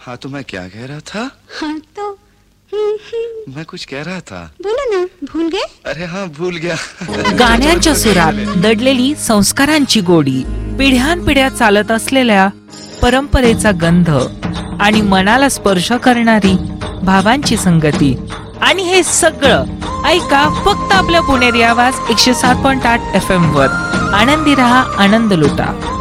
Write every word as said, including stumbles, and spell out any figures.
हाँ तो मैं क्या कह रहा था? हाँ तो मैं कुछ कह रहा था, बोलो ना. भूल गए? अरे हाँ भूल गया. गाण्यांच्या सुरात दडलेली संस्कारांची गोडी, पिढ्यानपिढ्या चालत असलेल्या परंपरेचा गंध आणि मनाला स्पर्श करणारी भावांची संगती, आणि हे सगळं ऐका फक्त आपल्या पुणेरी आवाज एकशे सात पॉइंट आठ एफ एम वर. आनंदी रहा, आनंद लुटा.